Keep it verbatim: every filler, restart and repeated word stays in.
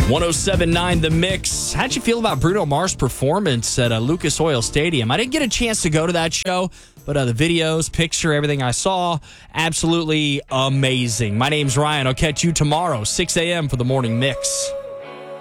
one oh seven point nine The Mix. How'd you feel about Bruno Mars' performance at uh, Lucas Oil Stadium? I didn't get a chance to go to that show, but uh, the videos, picture, everything I saw, absolutely amazing. My name's Ryan. I'll catch you tomorrow, six a.m. for the Morning Mix.